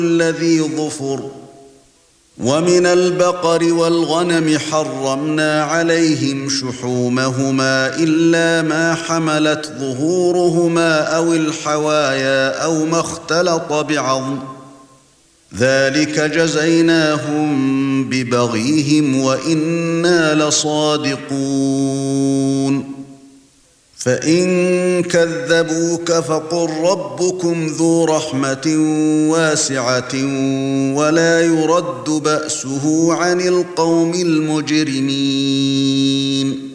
الذي ظفر ومن البقر والغنم حرمنا عليهم شحومهما إلا ما حملت ظهورهما أو الحوايا أو ما اختلط بعظم ذلك جزيناهم ببغيهم وإنا لصادقون فإن كذبوك فقل ربكم ذو رحمة واسعة ولا يرد بأسه عن القوم المجرمين